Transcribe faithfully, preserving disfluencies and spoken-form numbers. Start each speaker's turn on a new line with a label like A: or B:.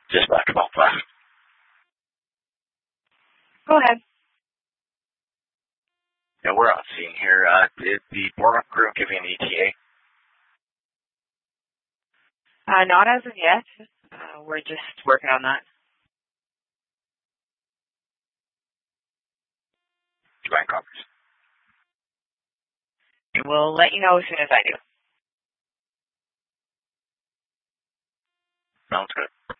A: Just basketball class.
B: Go ahead.
A: Yeah, we're on scene here. Uh, did the Bournemouth group give you an E T A?
B: Uh, not as of yet. Uh, we're just working on that.
A: Bank copies.
B: We'll let you know as soon as I do.
A: Sounds good.